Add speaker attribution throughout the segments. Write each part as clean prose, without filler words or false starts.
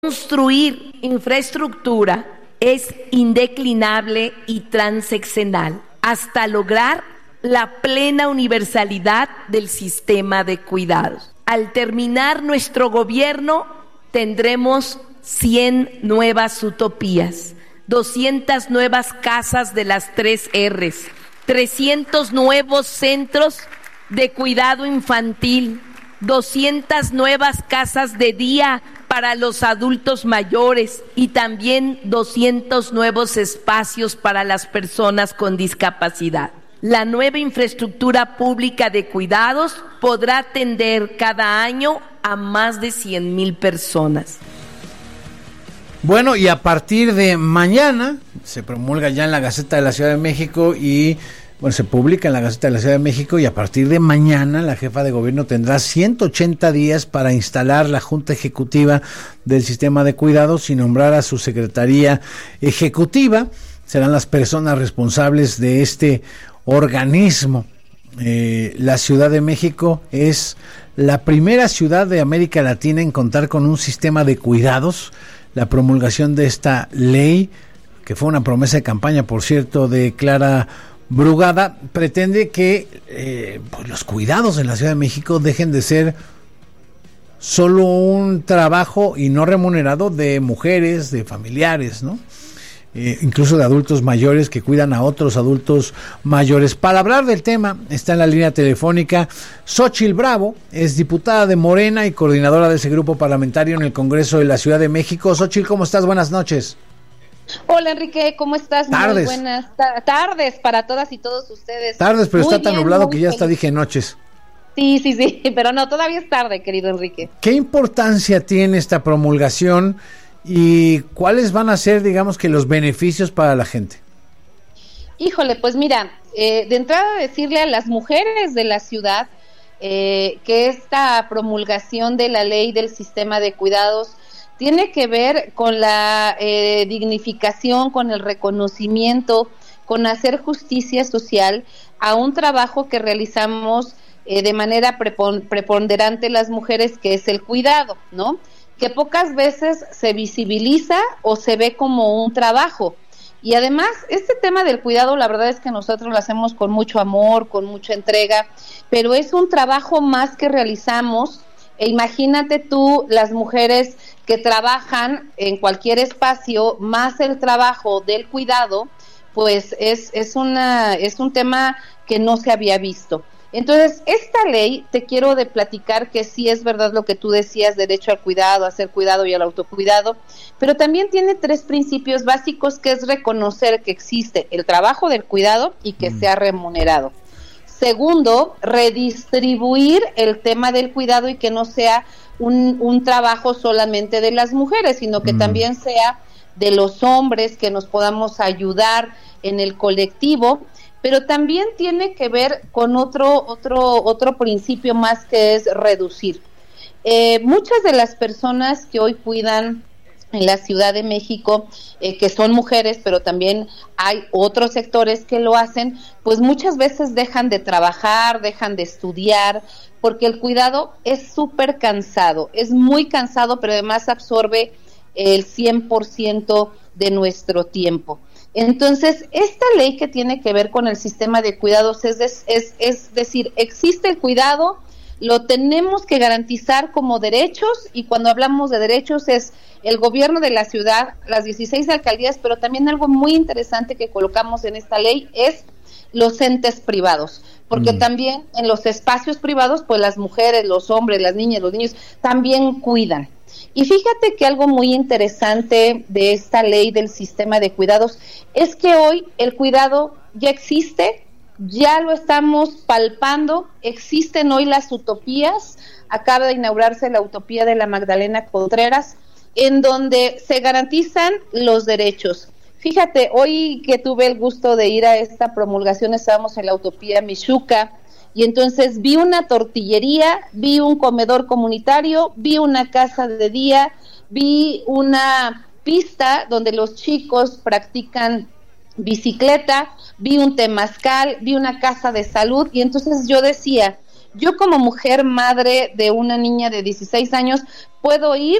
Speaker 1: Construir infraestructura es indeclinable y transeccional hasta lograr la plena universalidad del sistema de cuidados. Al terminar nuestro gobierno, tendremos 100 nuevas utopías, 200 nuevas casas de las 3 Rs, 300 nuevos centros de cuidado infantil, 200 nuevas casas de día para los adultos mayores y también 200 nuevos espacios para las personas con discapacidad. La nueva infraestructura pública de cuidados podrá atender cada año a más de 100,000 personas.
Speaker 2: Bueno, y a partir de mañana se promulga ya en la Gaceta de la Ciudad de México y se publica en la Gaceta de la Ciudad de México, y a partir de mañana la jefa de gobierno tendrá 180 días para instalar la Junta Ejecutiva del Sistema de Cuidados y nombrar a su Secretaría Ejecutiva. Serán las personas responsables de este organismo. La Ciudad de México es la primera ciudad de América Latina en contar con un sistema de cuidados. La promulgación de esta ley, que fue una promesa de campaña, por cierto, de Clara Brugada, pretende que los cuidados en la Ciudad de México dejen de ser solo un trabajo y no remunerado de mujeres, de familiares, ¿no? Incluso de adultos mayores que cuidan a otros adultos mayores. Para hablar del tema está en la línea telefónica Xóchitl Bravo, es diputada de Morena y coordinadora de ese grupo parlamentario en el Congreso de la Ciudad de México. Xóchitl, ¿cómo estás? Buenas noches.
Speaker 3: Hola Enrique, ¿cómo estás?
Speaker 2: Tardes.
Speaker 3: Muy buenas tardes para todas y todos ustedes.
Speaker 2: Tardes, pero
Speaker 3: muy
Speaker 2: está tan
Speaker 3: bien,
Speaker 2: nublado que ya
Speaker 3: feliz.
Speaker 2: hasta dije noches.
Speaker 3: Sí, pero no, todavía es tarde, querido Enrique.
Speaker 2: ¿Qué importancia tiene esta promulgación y cuáles van a ser, digamos, que los beneficios para la gente?
Speaker 3: Híjole, pues mira, de entrada decirle a las mujeres de la ciudad que esta promulgación de la ley del sistema de cuidados tiene que ver con la dignificación, con el reconocimiento, con hacer justicia social a un trabajo que realizamos de manera preponderante las mujeres, que es el cuidado, ¿no? Que pocas veces se visibiliza o se ve como un trabajo. Y además, este tema del cuidado, la verdad es que nosotros lo hacemos con mucho amor, con mucha entrega, pero es un trabajo más que realizamos. E imagínate tú, las mujeres que trabajan en cualquier espacio, más el trabajo del cuidado, pues es un tema que no se había visto. Entonces, esta ley, te quiero de platicar que sí es verdad lo que tú decías, derecho al cuidado, a ser cuidado y al autocuidado, pero también tiene 3 principios básicos, que es reconocer que existe el trabajo del cuidado y que sea remunerado. Segundo, redistribuir el tema del cuidado y que no sea un trabajo solamente de las mujeres, sino que también sea de los hombres, que nos podamos ayudar en el colectivo. Pero también tiene que ver con otro principio más, que es reducir. Muchas de las personas que hoy cuidan en la Ciudad de México, que son mujeres, pero también hay otros sectores que lo hacen, pues muchas veces dejan de trabajar, dejan de estudiar, porque el cuidado es súper cansado, es muy cansado, pero además absorbe el 100% de nuestro tiempo. Entonces, esta ley que tiene que ver con el sistema de cuidados es decir, existe el cuidado, lo tenemos que garantizar como derechos, y cuando hablamos de derechos es el gobierno de la ciudad, las 16 alcaldías, pero también algo muy interesante que colocamos en esta ley es los entes privados, porque también en los espacios privados, pues las mujeres, los hombres, las niñas, los niños también cuidan. Y fíjate que algo muy interesante de esta ley del sistema de cuidados es que hoy el cuidado ya existe, ya lo estamos palpando, existen hoy las utopías. Acaba de inaugurarse la utopía de la Magdalena Contreras, en donde se garantizan los derechos. Fíjate, hoy que tuve el gusto de ir a esta promulgación, estábamos en la utopía Michuca, y entonces vi una tortillería, vi un comedor comunitario, vi una casa de día, vi una pista donde los chicos practican bicicleta, vi un temazcal, vi una casa de salud, y entonces yo decía, yo como mujer madre de una niña de 16 años puedo ir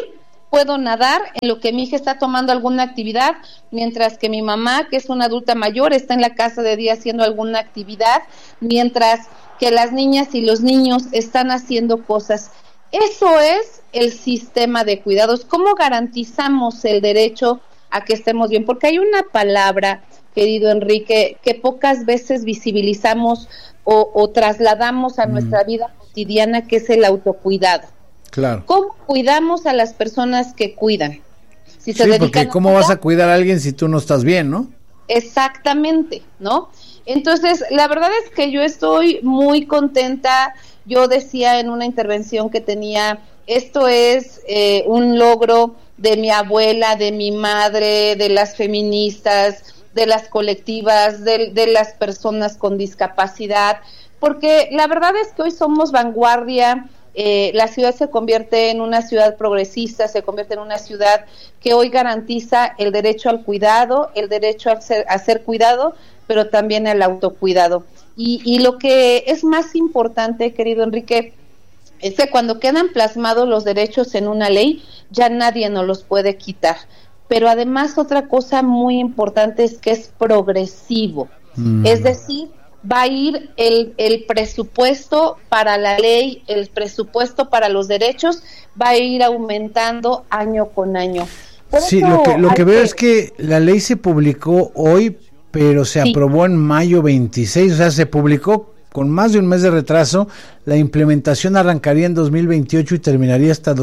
Speaker 3: puedo nadar en lo que mi hija está tomando alguna actividad, mientras que mi mamá, que es una adulta mayor, está en la casa de día haciendo alguna actividad, mientras que las niñas y los niños están haciendo cosas. Eso es el sistema de cuidados. ¿Cómo garantizamos el derecho a que estemos bien? Porque hay una palabra, querido Enrique, que pocas veces visibilizamos o trasladamos a nuestra vida cotidiana, que es el autocuidado.
Speaker 2: Claro.
Speaker 3: ¿Cómo cuidamos a las personas que cuidan? Si se
Speaker 2: sí,
Speaker 3: dedican
Speaker 2: porque ¿cómo vas a cuidar a alguien si tú no estás bien, no?
Speaker 3: Exactamente, ¿no? Entonces, la verdad es que yo estoy muy contenta. Yo decía en una intervención que tenía, esto es un logro de mi abuela, de mi madre, de las feministas, de las colectivas, de las personas con discapacidad, porque la verdad es que hoy somos vanguardia. La ciudad se convierte en una ciudad progresista, se convierte en una ciudad que hoy garantiza el derecho al cuidado, el derecho a ser cuidado, pero también al autocuidado. Y lo que es más importante, querido Enrique, es que cuando quedan plasmados los derechos en una ley, ya nadie nos los puede quitar. Pero además otra cosa muy importante es que es progresivo. Es decir, va a ir el presupuesto para la ley, el presupuesto para los derechos, va a ir aumentando año con año.
Speaker 2: Sí, lo que veo es que la ley se publicó hoy, pero se aprobó en mayo 26, o sea, se publicó con más de un mes de retraso. La implementación arrancaría en 2028 y terminaría hasta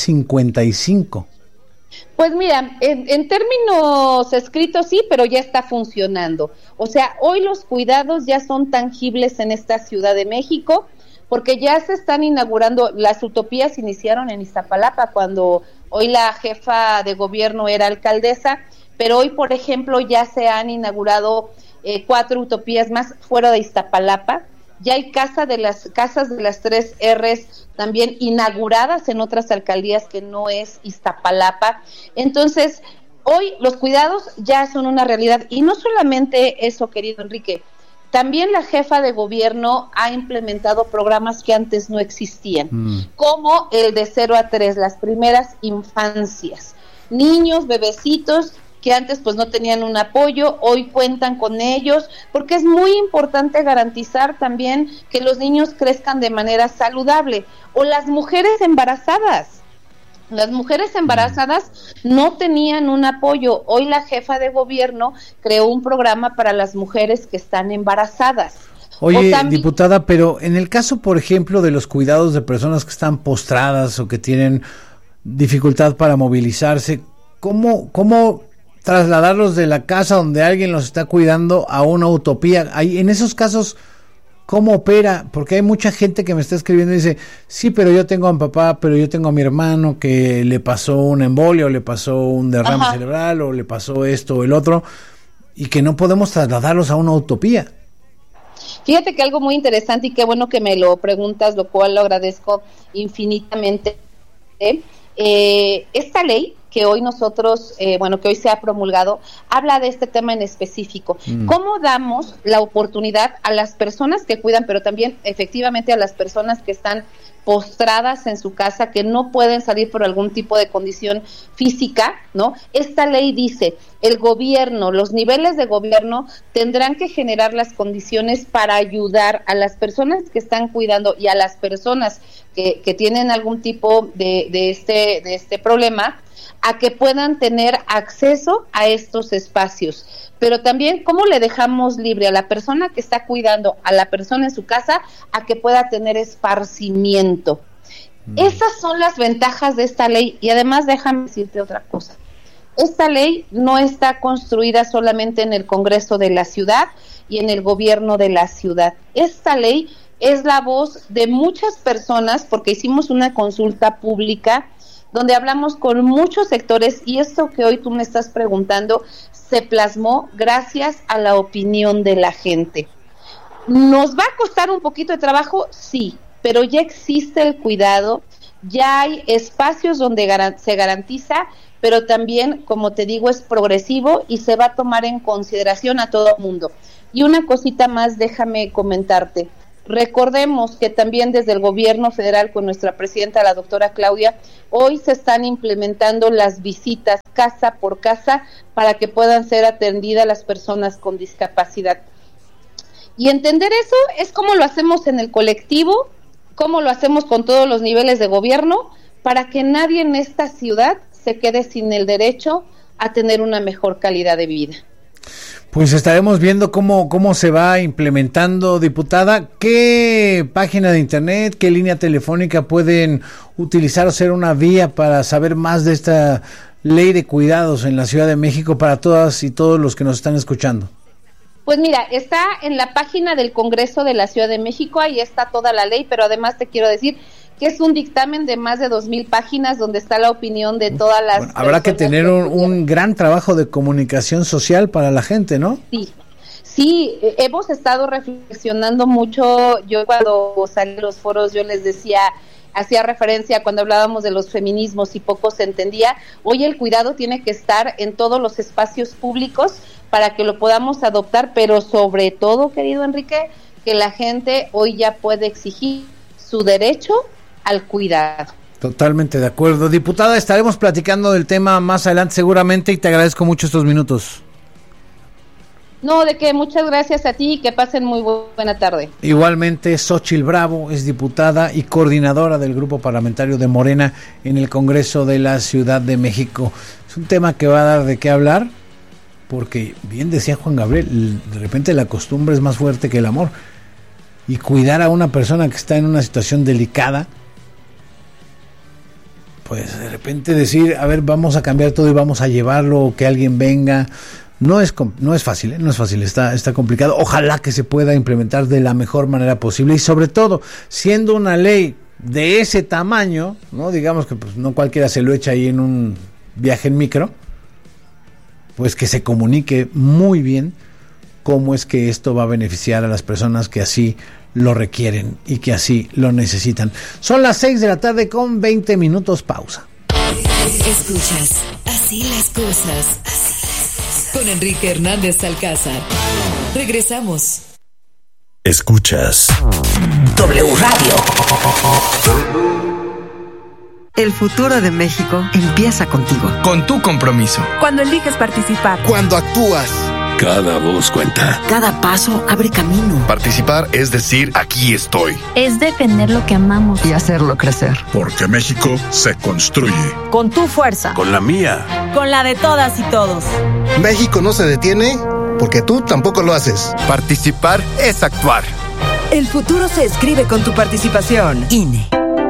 Speaker 2: 2055.
Speaker 3: Pues mira, en términos escritos sí, pero ya está funcionando. O sea, hoy los cuidados ya son tangibles en esta Ciudad de México, porque ya se están inaugurando. Las utopías iniciaron en Iztapalapa, cuando hoy la jefa de gobierno era alcaldesa, pero hoy, por ejemplo, ya se han inaugurado 4 utopías más fuera de Iztapalapa. Ya hay casas de las 3 R's también inauguradas en otras alcaldías que no es Iztapalapa. Entonces, hoy los cuidados ya son una realidad. Y no solamente eso, querido Enrique, también la jefa de gobierno ha implementado programas que antes no existían, como el de 0 a 3, las primeras infancias. Niños, bebecitos, que antes pues no tenían un apoyo, hoy cuentan con ellos, porque es muy importante garantizar también que los niños crezcan de manera saludable. O las mujeres embarazadas. Las mujeres embarazadas no tenían un apoyo. Hoy la jefa de gobierno creó un programa para las mujeres que están embarazadas.
Speaker 2: Oye, diputada, pero en el caso, por ejemplo, de los cuidados de personas que están postradas o que tienen dificultad para movilizarse, ¿cómo trasladarlos de la casa donde alguien los está cuidando a una utopía? Ahí, en esos casos, ¿cómo opera? Porque hay mucha gente que me está escribiendo y dice, sí, pero yo tengo a mi papá, pero yo tengo a mi hermano que le pasó una embolia o le pasó un derrame cerebral o le pasó esto o el otro, y que no podemos trasladarlos a una utopía.
Speaker 3: Fíjate que algo muy interesante, y qué bueno que me lo preguntas, lo cual lo agradezco infinitamente. Esta ley que hoy nosotros, que hoy se ha promulgado, habla de este tema en específico. ¿Cómo damos la oportunidad a las personas que cuidan, pero también efectivamente a las personas que están postradas en su casa, que no pueden salir por algún tipo de condición física, ¿no? Esta ley dice, el gobierno, los niveles de gobierno tendrán que generar las condiciones para ayudar a las personas que están cuidando y a las personas que tienen algún tipo de este problema, a que puedan tener acceso a estos espacios. Pero también, ¿cómo le dejamos libre a la persona que está cuidando, a la persona en su casa, a que pueda tener esparcimiento? Esas son las ventajas de esta ley. Y además, déjame decirte otra cosa. Esta ley no está construida solamente en el Congreso de la ciudad y en el gobierno de la ciudad. Esta ley es la voz de muchas personas, porque hicimos una consulta pública donde hablamos con muchos sectores, y esto que hoy tú me estás preguntando se plasmó gracias a la opinión de la gente. ¿Nos va a costar un poquito de trabajo? Sí, pero ya existe el cuidado, ya hay espacios donde se garantiza, pero también, como te digo, es progresivo y se va a tomar en consideración a todo el mundo. Y una cosita más, déjame comentarte. Recordemos que también desde el gobierno federal, con nuestra presidenta, la doctora Claudia, hoy se están implementando las visitas casa por casa para que puedan ser atendidas las personas con discapacidad. Y entender eso es cómo lo hacemos en el colectivo, cómo lo hacemos con todos los niveles de gobierno, para que nadie en esta ciudad se quede sin el derecho a tener una mejor calidad de vida.
Speaker 2: Pues estaremos viendo cómo se va implementando, diputada. ¿Qué página de internet, qué línea telefónica pueden utilizar o ser una vía para saber más de esta ley de cuidados en la Ciudad de México para todas y todos los que nos están escuchando?
Speaker 3: Pues mira, está en la página del Congreso de la Ciudad de México, ahí está toda la ley, pero además te quiero decir que es un dictamen de más de 2,000 páginas donde está la opinión de todas las... Bueno,
Speaker 2: habrá que tener un gran trabajo de comunicación social para la gente, ¿no?
Speaker 3: Sí, hemos estado reflexionando mucho. Yo cuando salí a los foros, yo les decía, hacía referencia cuando hablábamos de los feminismos y poco se entendía. Hoy el cuidado tiene que estar en todos los espacios públicos para que lo podamos adoptar, pero sobre todo, querido Enrique, que la gente hoy ya puede exigir su derecho al cuidado.
Speaker 2: Totalmente de acuerdo. Diputada, estaremos platicando del tema más adelante seguramente y te agradezco mucho estos minutos.
Speaker 3: No, de qué, muchas gracias a ti y que pasen muy buena tarde.
Speaker 2: Igualmente, Xóchitl Bravo es diputada y coordinadora del grupo parlamentario de Morena en el Congreso de la Ciudad de México. Es un tema que va a dar de qué hablar, porque bien decía Juan Gabriel, de repente la costumbre es más fuerte que el amor. Y cuidar a una persona que está en una situación delicada, pues de repente decir, a ver, vamos a cambiar todo y vamos a llevarlo, o que alguien venga, no es fácil, no es fácil, está complicado. Ojalá que se pueda implementar de la mejor manera posible y sobre todo, siendo una ley de ese tamaño, no digamos que pues no cualquiera se lo echa ahí en un viaje en micro, pues que se comunique muy bien cómo es que esto va a beneficiar a las personas que así lo requieren y que así lo necesitan. Son las 6 de la tarde con 20 minutos, pausa.
Speaker 4: Escuchas Así las cosas, con Enrique Hernández Alcázar. Regresamos.
Speaker 5: Escuchas
Speaker 4: W Radio.
Speaker 6: El futuro de México empieza contigo.
Speaker 7: Con tu compromiso.
Speaker 8: Cuando eliges participar.
Speaker 7: Cuando actúas.
Speaker 5: Cada voz cuenta.
Speaker 6: Cada paso abre camino.
Speaker 7: Participar es decir, aquí estoy.
Speaker 8: Es defender lo que amamos.
Speaker 6: Y hacerlo crecer.
Speaker 5: Porque México se construye.
Speaker 8: Con tu fuerza.
Speaker 5: Con la mía.
Speaker 8: Con la de todas y todos.
Speaker 9: México no se detiene porque tú tampoco lo haces.
Speaker 7: Participar es actuar.
Speaker 6: El futuro se escribe con tu participación. INE.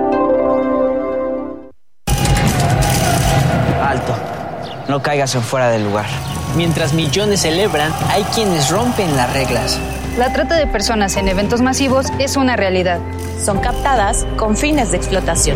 Speaker 10: Alto. No caigas en fuera del lugar. Mientras millones celebran, hay quienes rompen las reglas.
Speaker 11: La trata de personas en eventos masivos es una realidad.
Speaker 8: Son captadas con fines de explotación.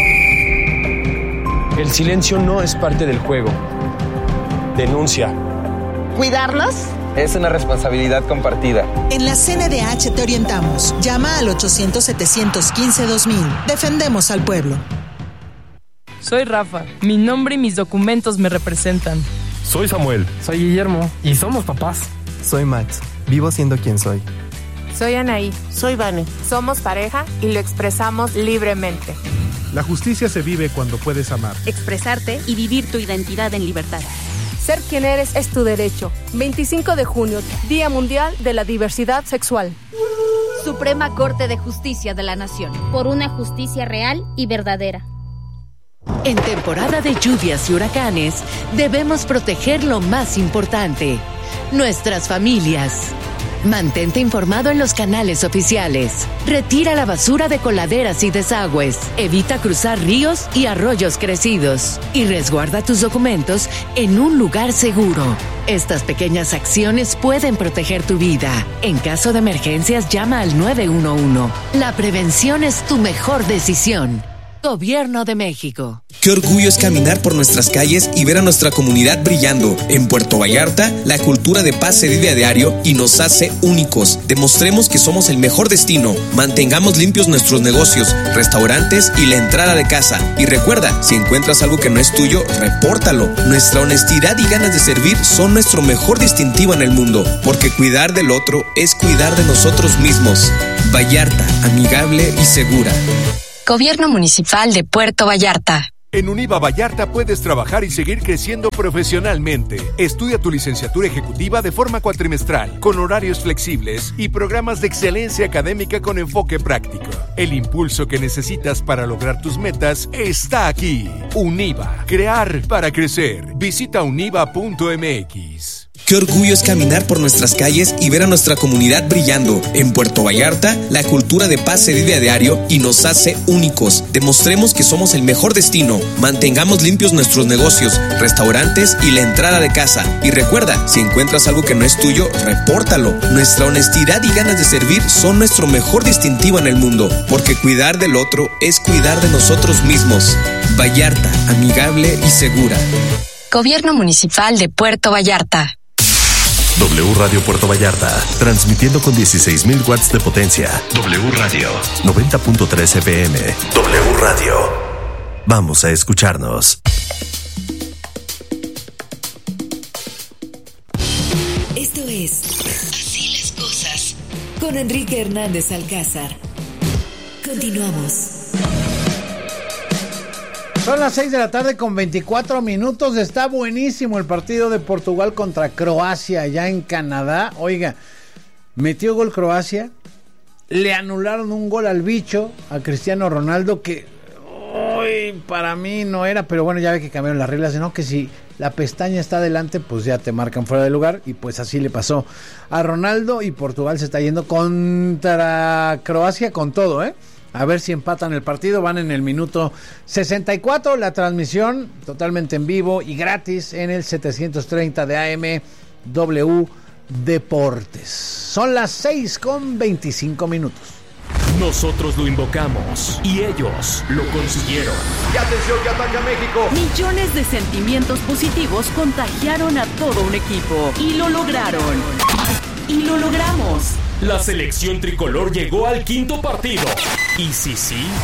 Speaker 12: El silencio no es parte del juego. Denuncia.
Speaker 13: ¿Cuidarlos?
Speaker 14: Es una responsabilidad compartida.
Speaker 15: En la CNDH te orientamos. Llama al 800-715-2000. Defendemos al pueblo.
Speaker 16: Soy Rafa. Mi nombre y mis documentos me representan.
Speaker 17: Soy Samuel.
Speaker 18: Soy Guillermo. Y somos papás.
Speaker 19: Soy Max. Vivo siendo quien soy.
Speaker 20: Soy Anaí.
Speaker 21: Soy Vane.
Speaker 20: Somos pareja y lo expresamos libremente.
Speaker 22: La justicia se vive cuando puedes amar.
Speaker 23: Expresarte y vivir tu identidad en libertad.
Speaker 24: Ser quien eres es tu derecho. 25 de junio, Día Mundial de la Diversidad Sexual.
Speaker 23: Suprema Corte de Justicia de la Nación.
Speaker 25: Por una justicia real y verdadera.
Speaker 4: En temporada de lluvias y huracanes, debemos proteger lo más importante, nuestras familias. Mantente informado en los canales oficiales. Retira la basura de coladeras y desagües. Evita cruzar ríos y arroyos crecidos. Y resguarda tus documentos en un lugar seguro. Estas pequeñas acciones pueden proteger tu vida. En caso de emergencias, llama al 911. La prevención es tu mejor decisión. Gobierno de México.
Speaker 26: Qué orgullo es caminar por nuestras calles y ver a nuestra comunidad brillando. En Puerto Vallarta, la cultura de paz se vive a diario y nos hace únicos. Demostremos que somos el mejor destino. Mantengamos limpios nuestros negocios, restaurantes y la entrada de casa. Y recuerda, si encuentras algo que no es tuyo, repórtalo. Nuestra honestidad y ganas de servir son nuestro mejor distintivo en el mundo, porque cuidar del otro es cuidar de nosotros mismos. Vallarta, amigable y segura.
Speaker 25: Gobierno Municipal de Puerto Vallarta.
Speaker 1: En Univa Vallarta puedes trabajar y seguir creciendo profesionalmente. Estudia tu licenciatura ejecutiva de forma cuatrimestral, con horarios flexibles y programas de excelencia académica con enfoque práctico. El impulso que necesitas para lograr tus metas está aquí. Univa, crear para crecer. Visita univa.mx.
Speaker 26: Qué orgullo es caminar por nuestras calles y ver a nuestra comunidad brillando. En Puerto Vallarta, la cultura de paz se vive a diario y nos hace únicos. Demostremos que somos el mejor destino. Mantengamos limpios nuestros negocios, restaurantes y la entrada de casa. Y recuerda, si encuentras algo que no es tuyo, repórtalo. Nuestra honestidad y ganas de servir son nuestro mejor distintivo en el mundo, porque cuidar del otro es cuidar de nosotros mismos. Vallarta, amigable y segura.
Speaker 25: Gobierno Municipal de Puerto Vallarta.
Speaker 5: W Radio Puerto Vallarta, transmitiendo con 16,000 watts de potencia. W Radio, 90.3 FM. W Radio. Vamos a escucharnos.
Speaker 4: Esto es Así las cosas, con Enrique Hernández Alcázar. Continuamos.
Speaker 2: Son las 6 de la tarde con 24 minutos. Está buenísimo el partido de Portugal contra Croacia allá en Canadá. Oiga, metió gol Croacia. Le anularon un gol al bicho, a Cristiano Ronaldo, que para mí no era. Pero bueno, ya ve que cambiaron las reglas. No, que si la pestaña está adelante, pues ya te marcan fuera de lugar. Y pues así le pasó a Ronaldo. Y Portugal se está yendo contra Croacia con todo, ¿eh? A ver si empatan el partido. Van en el minuto 64. La transmisión totalmente en vivo y gratis en el 730 de AM W Deportes. Son las 6 con 25 minutos.
Speaker 3: Nosotros lo invocamos y ellos lo consiguieron.
Speaker 13: Y atención que ataca México.
Speaker 17: Millones de sentimientos positivos contagiaron a todo un equipo y lo lograron. Y lo logramos.
Speaker 3: La selección tricolor llegó al quinto partido. ¿Y sí?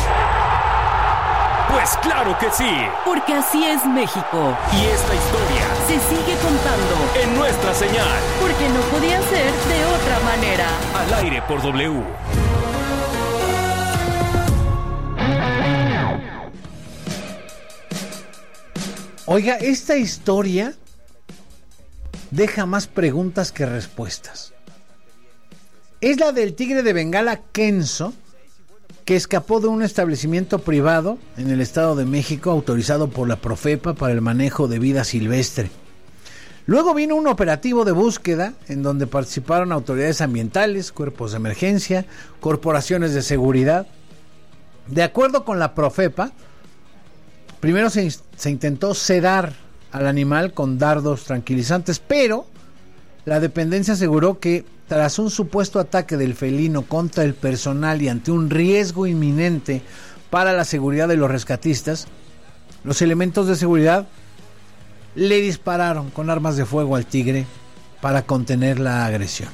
Speaker 3: Pues claro que sí.
Speaker 17: Porque así es México.
Speaker 3: Y esta historia
Speaker 17: se sigue contando
Speaker 3: en nuestra señal.
Speaker 17: Porque no podía ser de otra manera.
Speaker 3: Al aire por W.
Speaker 2: Oiga, esta historia deja más preguntas que respuestas. Es la del tigre de Bengala Kenzo, que escapó de un establecimiento privado en el Estado de México autorizado por la Profepa para el manejo de vida silvestre. Luego vino un operativo de búsqueda en donde participaron autoridades ambientales, cuerpos de emergencia, corporaciones de seguridad. De acuerdo con la Profepa, primero se intentó sedar al animal con dardos tranquilizantes, pero la dependencia aseguró que tras un supuesto ataque del felino contra el personal y ante un riesgo inminente para la seguridad de los rescatistas, los elementos de seguridad le dispararon con armas de fuego al tigre para contener la agresión.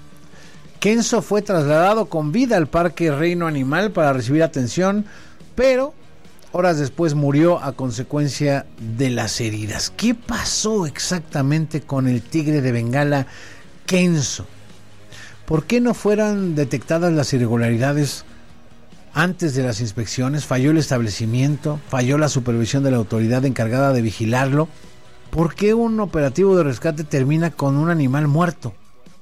Speaker 2: Kenzo fue trasladado con vida al Parque Reino Animal para recibir atención, pero horas después murió a consecuencia de las heridas. ¿Qué pasó exactamente con el tigre de Bengala Kenzo? ¿Por qué no fueran detectadas las irregularidades antes de las inspecciones? ¿Falló el establecimiento? ¿Falló la supervisión de la autoridad encargada de vigilarlo? ¿Por qué un operativo de rescate termina con un animal muerto?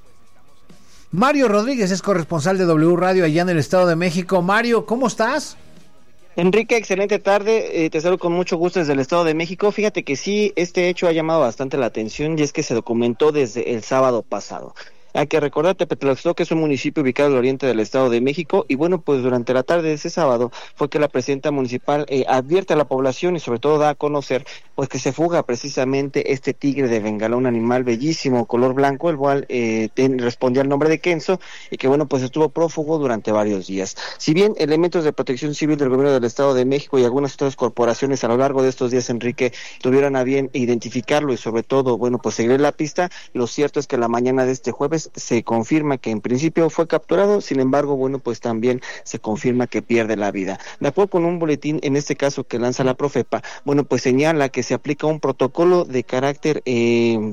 Speaker 2: Mario Rodríguez es corresponsal de W Radio allá en el Estado de México. Mario, ¿cómo estás?
Speaker 21: Enrique, excelente tarde, te saludo con mucho gusto desde el Estado de México. Fíjate que sí, este hecho ha llamado bastante la atención y es que se documentó desde el sábado pasado. Hay que recordar, Tepetlaxtla es un municipio ubicado al oriente del Estado de México y bueno, pues durante la tarde de ese sábado fue que la presidenta municipal advierte a la población y sobre todo da a conocer pues que se fuga precisamente este tigre de Bengala, un animal bellísimo, color blanco, el cual respondía al nombre de Kenzo y que bueno, pues estuvo prófugo durante varios días. Si bien elementos de protección civil del gobierno del Estado de México y algunas otras corporaciones a lo largo de estos días, Enrique, tuvieron a bien identificarlo y sobre todo, bueno, pues seguir la pista, lo cierto es que la mañana de este jueves se confirma que en principio fue capturado, sin embargo, bueno, pues también se confirma que pierde la vida. De acuerdo con un boletín, en este caso que lanza la Profepa, bueno, pues señala que se aplica un protocolo de carácter que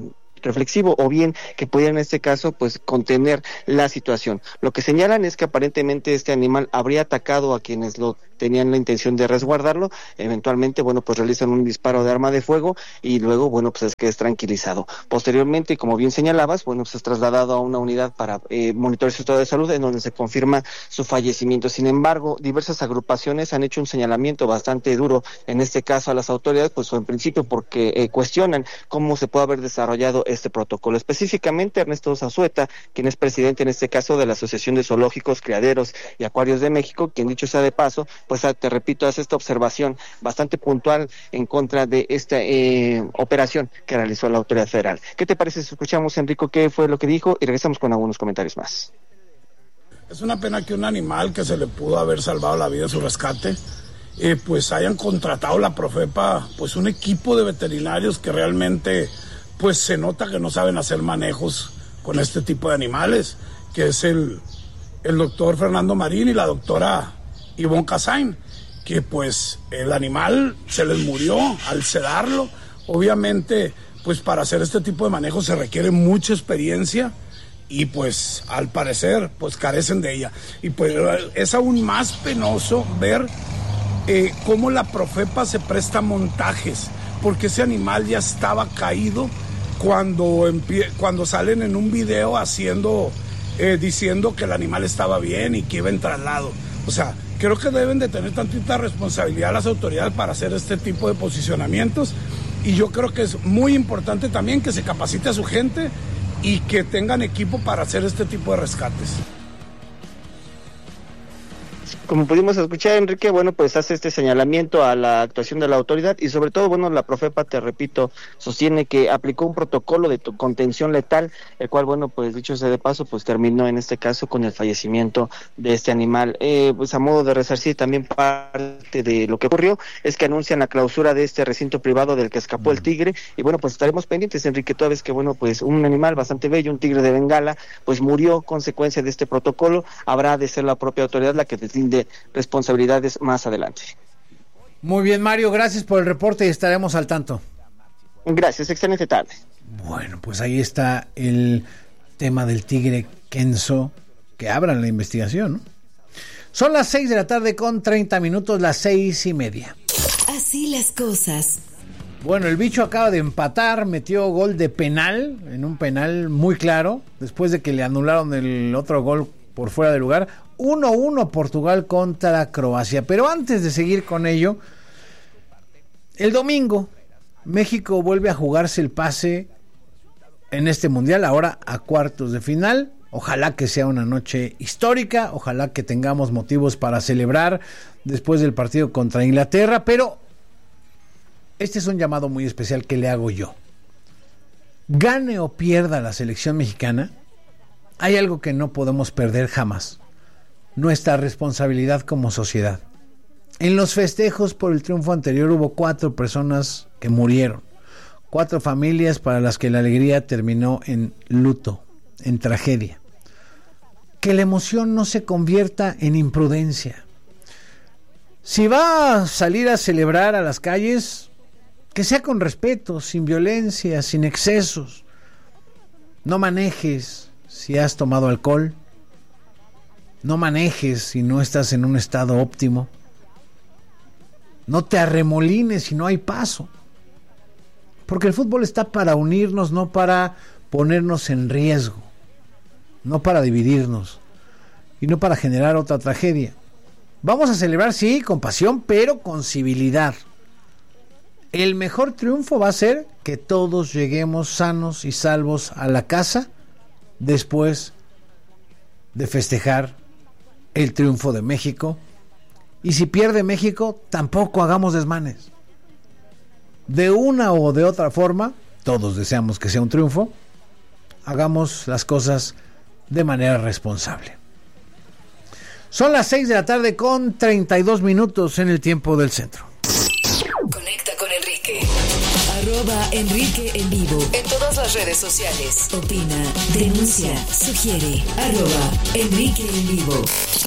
Speaker 21: reflexivo, o bien que pudiera en este caso pues contener la situación. Lo que señalan es que aparentemente este animal habría atacado a quienes lo tenían la intención de resguardarlo, eventualmente, bueno, pues realizan un disparo de arma de fuego y luego, bueno, pues es que es tranquilizado. Posteriormente, como bien señalabas, bueno, pues es trasladado a una unidad para monitorear su estado de salud, en donde se confirma su fallecimiento. Sin embargo, diversas agrupaciones han hecho un señalamiento bastante duro, en este caso a las autoridades, pues en principio porque cuestionan cómo se puede haber desarrollado este protocolo. Específicamente, Ernesto Zazueta, quien es presidente en este caso de la Asociación de Zoológicos, Criaderos y Acuarios de México, quien dicho sea de paso, pues te repito, hace esta observación bastante puntual en contra de esta operación que realizó la autoridad federal. ¿Qué te parece si escuchamos, Enrico, qué fue lo que dijo y regresamos con algunos comentarios más?
Speaker 6: Es una pena que un animal que se le pudo haber salvado la vida en su rescate, pues hayan contratado la Profepa, pues un equipo de veterinarios que realmente, pues se nota que no saben hacer manejos con este tipo de animales, que es el doctor Fernando Marín y la doctora Ivonne Casain, que pues el animal se les murió al sedarlo. Obviamente, pues para hacer este tipo de manejo se requiere mucha experiencia y pues al parecer pues carecen de ella. Y pues es aún más penoso ver cómo la Profepa se presta a montajes, porque ese animal ya estaba caído cuando salen en un video diciendo que el animal estaba bien y que iba en traslado. O sea, creo que deben de tener tantita responsabilidad las autoridades para hacer este tipo de posicionamientos, y yo creo que es muy importante también que se capacite a su gente y que tengan equipo para hacer este tipo de rescates.
Speaker 21: Como pudimos escuchar, Enrique, bueno, pues hace este señalamiento a la actuación de la autoridad y sobre todo, bueno, la Profepa, te repito, sostiene que aplicó un protocolo de contención letal, el cual, bueno, pues dicho sea de paso, pues terminó en este caso con el fallecimiento de este animal. Pues a modo de resarcir también parte de lo que ocurrió, es que anuncian la clausura de este recinto privado del que escapó el tigre, y bueno, pues estaremos pendientes, Enrique, toda vez que, bueno, pues un animal bastante bello, un tigre de Bengala, pues murió consecuencia de este protocolo. Habrá de ser la propia autoridad la que deslinde responsabilidades más adelante.
Speaker 2: Muy bien, Mario, gracias por el reporte y estaremos al tanto.
Speaker 21: Gracias, excelente tarde.
Speaker 2: Bueno, pues ahí está el tema del tigre Kenzo, que abran la investigación, ¿no? Son las 6 de la tarde con 30 minutos, las 6:30.
Speaker 4: Así las cosas.
Speaker 2: Bueno, el bicho acaba de empatar, metió gol de penal, en un penal muy claro, después de que le anularon el otro gol por fuera de lugar. 1-1 Portugal contra Croacia. Pero antes de seguir con ello, el domingo México vuelve a jugarse el pase en este mundial, ahora a cuartos de final. Ojalá que sea una noche histórica, ojalá que tengamos motivos para celebrar después del partido contra Inglaterra, pero este es un llamado muy especial que le hago yo. Gane o pierda la selección mexicana, hay algo que no podemos perder jamás: nuestra responsabilidad como sociedad. En los festejos por el triunfo anterior hubo 4 personas que murieron, 4 familias para las que la alegría terminó en luto, en tragedia. Que la emoción no se convierta en imprudencia. Si va a salir a celebrar a las calles, que sea con respeto, sin violencia, sin excesos. No manejes si has tomado alcohol. No manejes si no estás en un estado óptimo. No te arremolines si no hay paso. Porque el fútbol está para unirnos, no para ponernos en riesgo. No para dividirnos. Y no para generar otra tragedia. Vamos a celebrar, sí, con pasión, pero con civilidad. El mejor triunfo va a ser que todos lleguemos sanos y salvos a la casa después de festejar el triunfo de México. Y si pierde México, tampoco hagamos desmanes. De una o de otra forma, todos deseamos que sea un triunfo, hagamos las cosas de manera responsable. Son las 6 de la tarde con 32 minutos en el tiempo del centro.
Speaker 4: Conecta con Enrique. @Enrique en vivo. En todas las redes sociales. Opina, denuncia, sugiere. @Enrique en vivo.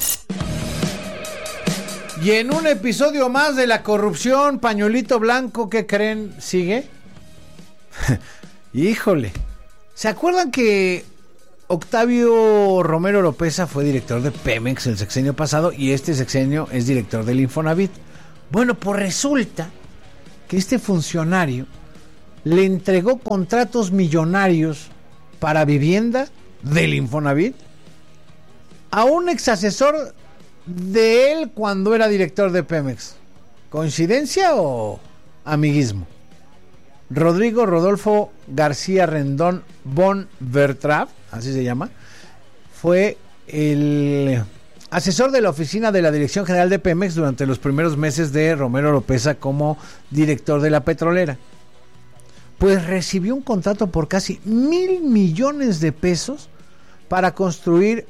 Speaker 2: Y en un episodio más de la corrupción, pañuelito blanco, ¿qué creen? ¿Sigue? Híjole, ¿Se acuerdan que Octavio Romero Oropeza fue director de Pemex el sexenio pasado y este sexenio es director del Infonavit? Bueno, pues resulta que este funcionario le entregó contratos millonarios para vivienda del Infonavit a un exasesor de él cuando era director de Pemex. ¿Coincidencia o amiguismo? Rodrigo Rodolfo García Rendón von Bertrap, así se llama, fue el asesor de la oficina de la Dirección General de Pemex durante los primeros meses de Romero Oropeza como director de la petrolera. Pues recibió un contrato por casi 1,000 millones de pesos para construir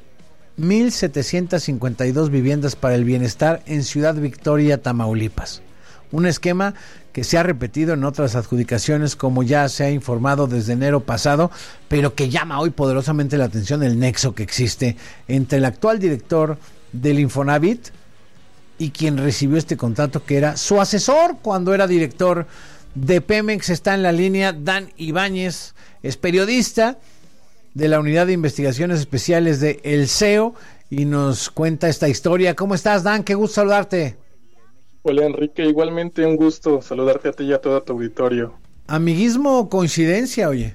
Speaker 2: 1,752 viviendas para el bienestar en Ciudad Victoria, Tamaulipas. Un esquema que se ha repetido en otras adjudicaciones, como ya se ha informado desde enero pasado, pero que llama hoy poderosamente la atención el nexo que existe entre el actual director del Infonavit y quien recibió este contrato, que era su asesor cuando era director de Pemex. Está en la línea Dan Ibáñez, es periodista de la Unidad de Investigaciones Especiales de El CEO y nos cuenta esta historia. ¿Cómo estás, Dan? Qué gusto saludarte.
Speaker 7: Hola, Enrique, igualmente un gusto saludarte a ti y a todo tu auditorio.
Speaker 2: ¿Amiguismo o coincidencia, oye?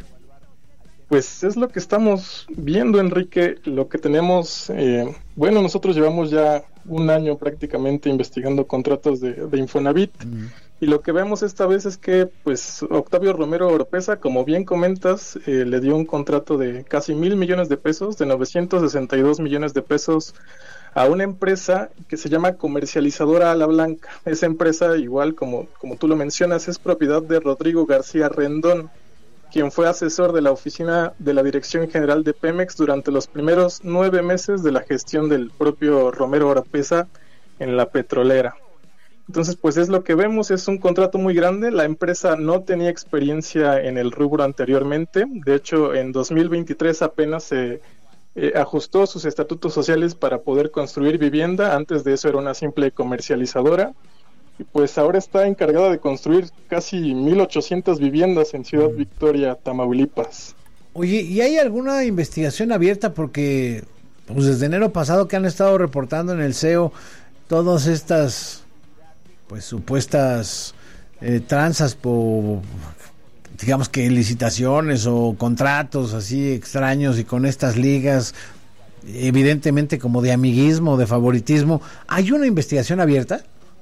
Speaker 7: Pues es lo que estamos viendo, Enrique, lo que tenemos, bueno, nosotros llevamos ya un año prácticamente investigando contratos de Infonavit, y lo que vemos esta vez es que, pues, Octavio Romero Oropeza, como bien comentas, le dio un contrato de casi 1,000 millones de pesos, de 962 millones de pesos, a una empresa que se llama Comercializadora A La Blanca. Esa empresa, igual como tú lo mencionas, es propiedad de Rodrigo García Rendón, quien fue asesor de la oficina de la Dirección General de Pemex durante los primeros 9 meses de la gestión del propio Romero Oropeza en la petrolera. Entonces, pues es lo que vemos, es un contrato muy grande. La empresa no tenía experiencia en el rubro anteriormente. De hecho, en 2023 apenas se ajustó sus estatutos sociales para poder construir vivienda. Antes de eso era una simple comercializadora, y pues ahora está encargada de construir casi 1,800 viviendas en Ciudad Victoria, Tamaulipas.
Speaker 2: Oye, ¿y hay alguna investigación abierta? Porque pues desde enero pasado que han estado reportando en el CEO todas estas pues supuestas tranzas por, digamos que licitaciones o contratos así extraños y con estas ligas evidentemente como de amiguismo, de favoritismo. ¿Hay una investigación abierta?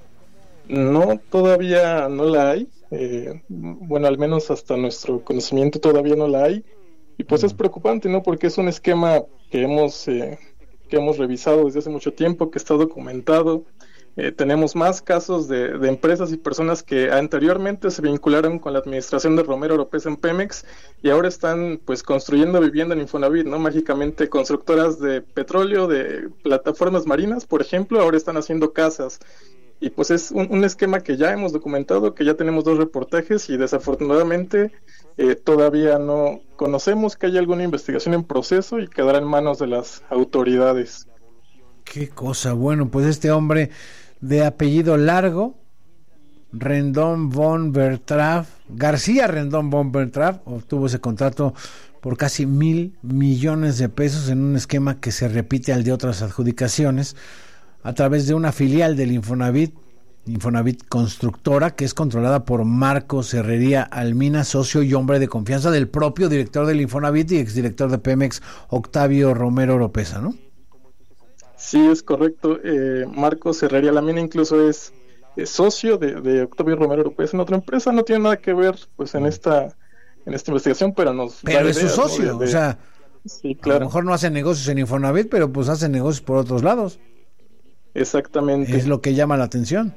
Speaker 7: No, todavía no la hay. Bueno, al menos hasta nuestro conocimiento todavía no la hay. Y pues es preocupante, ¿no? Porque es un esquema que hemos revisado desde hace mucho tiempo, que está documentado. Tenemos más casos de empresas y personas que anteriormente se vincularon con la administración de Romero Oropeza en Pemex y ahora están pues construyendo vivienda en Infonavit, ¿no? Mágicamente constructoras de petróleo, de plataformas marinas, por ejemplo, ahora están haciendo casas. Y pues es un esquema que ya hemos documentado, que ya tenemos 2 reportajes y desafortunadamente todavía no conocemos que haya alguna investigación en proceso y quedará en manos de las autoridades.
Speaker 2: Qué cosa. Bueno, pues este hombre de apellido largo, Rendón von Bertrap, García Rendón von Bertrap, obtuvo ese contrato por casi 1,000 millones de pesos en un esquema que se repite al de otras adjudicaciones a través de una filial del Infonavit Constructora, que es controlada por Marcos Herrería Almina, socio y hombre de confianza del propio director del Infonavit y exdirector de Pemex, Octavio Romero Oropeza, ¿no?
Speaker 7: Sí, es correcto. Marcos Herrería Almina incluso es socio de Octavio Romero Oropeza en otra empresa. No tiene nada que ver pues en esta investigación, pero
Speaker 2: es su socio, ¿no? O sea,
Speaker 7: sí, claro.
Speaker 2: A lo mejor no hace negocios en Infonavit, pero pues hace negocios por otros lados.
Speaker 7: Exactamente.
Speaker 2: Es lo que llama la atención.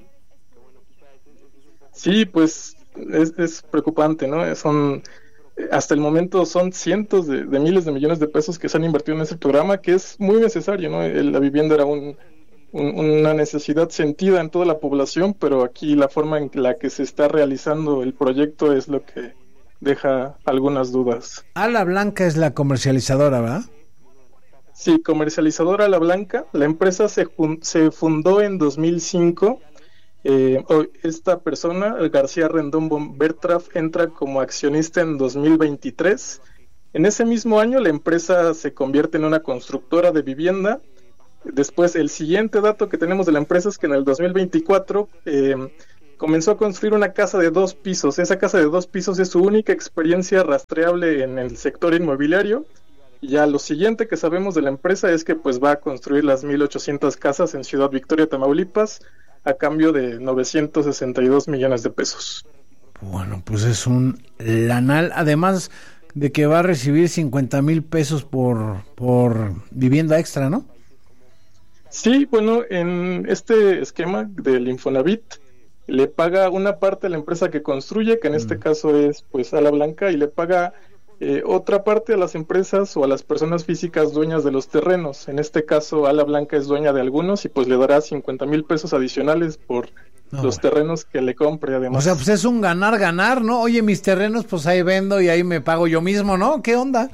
Speaker 7: Sí, pues es preocupante, ¿no? Hasta el momento son cientos de miles de millones de pesos que se han invertido en ese programa, que es muy necesario, ¿no? La vivienda era una necesidad sentida en toda la población, pero aquí la forma en la que se está realizando el proyecto es lo que deja algunas dudas.
Speaker 2: A La Blanca es la comercializadora, ¿verdad?
Speaker 7: Sí, Comercializadora A La Blanca. La empresa se fundó en 2005. Esta persona, García Rendón von Bertrap, entra como accionista en 2023. En ese mismo año la empresa se convierte en una constructora de vivienda. Después, el siguiente dato que tenemos de la empresa es que en el 2024 comenzó a construir una casa de 2 pisos. Esa casa de 2 pisos es su única experiencia rastreable en el sector inmobiliario. Y ya lo siguiente que sabemos de la empresa es que pues va a construir las 1,800 casas en Ciudad Victoria, Tamaulipas, a cambio de 962 millones de pesos.
Speaker 2: Bueno, pues es un lanal, además de que va a recibir 50,000 pesos por vivienda extra, ¿no?
Speaker 7: Sí, bueno, en este esquema del Infonavit le paga una parte a la empresa que construye, que en este caso es pues Ala Blanca, y le paga otra parte a las empresas o a las personas físicas dueñas de los terrenos. En este caso Ala Blanca es dueña de algunos y pues le dará 50,000 pesos adicionales por los terrenos que le compre además.
Speaker 2: O sea, pues es un ganar, ¿no? Oye, mis terrenos pues ahí vendo y ahí me pago yo mismo, ¿no? ¿Qué onda?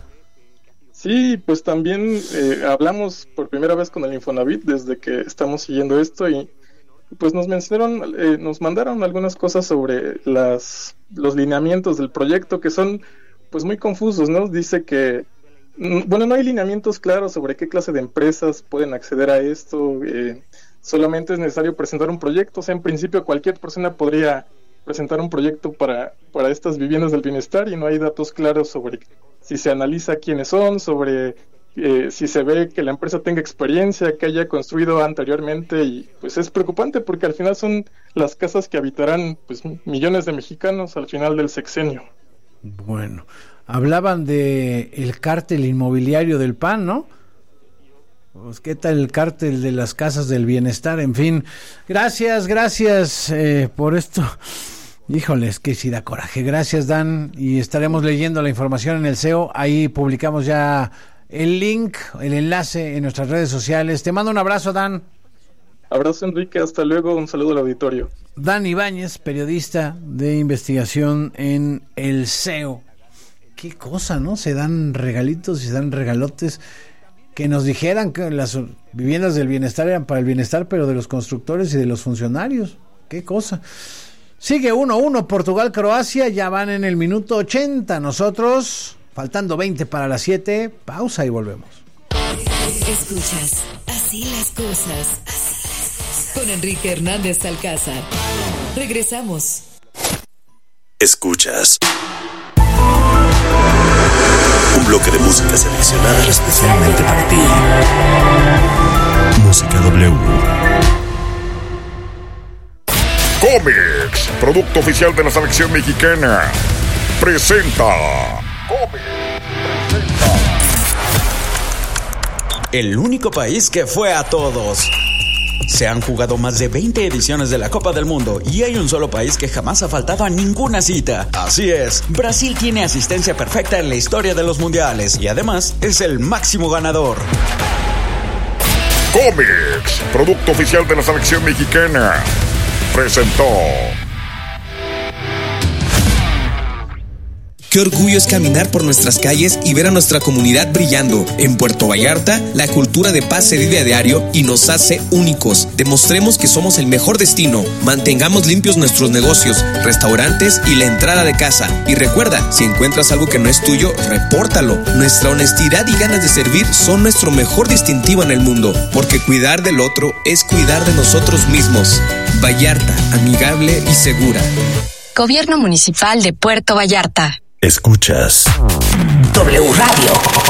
Speaker 7: Sí, pues también hablamos por primera vez con el Infonavit desde que estamos siguiendo esto y pues nos mandaron algunas cosas sobre los lineamientos del proyecto que son pues muy confusos, ¿no? Dice que, bueno, no hay lineamientos claros sobre qué clase de empresas pueden acceder a esto, solamente es necesario presentar un proyecto, o sea, en principio cualquier persona podría presentar un proyecto para estas viviendas del bienestar y no hay datos claros sobre si se analiza quiénes son, sobre si se ve que la empresa tenga experiencia, que haya construido anteriormente y pues es preocupante porque al final son las casas que habitarán pues millones de mexicanos al final del sexenio.
Speaker 2: Bueno, hablaban de el cártel inmobiliario del PAN, ¿no? Pues qué tal el cártel de las casas del bienestar, en fin. Gracias por esto. Híjoles, que sí da coraje. Gracias, Dan, y estaremos leyendo la información en el SEO. Ahí publicamos ya el link, el enlace en nuestras redes sociales. Te mando un abrazo, Dan.
Speaker 7: Abrazo, Enrique, hasta luego, un saludo al auditorio.
Speaker 2: Dan Ibáñez, periodista de investigación en el SEO. Qué cosa, ¿no? Se dan regalitos y se dan regalotes. Que nos dijeran que las viviendas del bienestar eran para el bienestar, pero de los constructores y de los funcionarios. Qué cosa. Sigue 1-1 Portugal-Croacia, ya van en el minuto 80. Nosotros, faltando 20 para las 7, pausa y volvemos.
Speaker 4: Escuchas, así las cosas. Con Enrique Hernández Alcázar. Regresamos.
Speaker 5: Escuchas un bloque de música seleccionada especialmente para ti. Música W.
Speaker 8: Comex, producto oficial de la selección mexicana, presenta.
Speaker 9: El único país que fue a todos. Se han jugado más de 20 ediciones de la Copa del Mundo y hay un solo país que jamás ha faltado a ninguna cita. Así es, Brasil tiene asistencia perfecta en la historia de los mundiales y además es el máximo ganador.
Speaker 8: Comex, producto oficial de la selección mexicana, presentó.
Speaker 26: Qué orgullo es caminar por nuestras calles y ver a nuestra comunidad brillando. En Puerto Vallarta, la cultura de paz se vive a diario y nos hace únicos. Demostremos que somos el mejor destino. Mantengamos limpios nuestros negocios, restaurantes y la entrada de casa. Y recuerda, si encuentras algo que no es tuyo, repórtalo. Nuestra honestidad y ganas de servir son nuestro mejor distintivo en el mundo, porque cuidar del otro es cuidar de nosotros mismos. Vallarta, amigable y segura.
Speaker 25: Gobierno Municipal de Puerto Vallarta.
Speaker 5: Escuchas
Speaker 25: W Radio.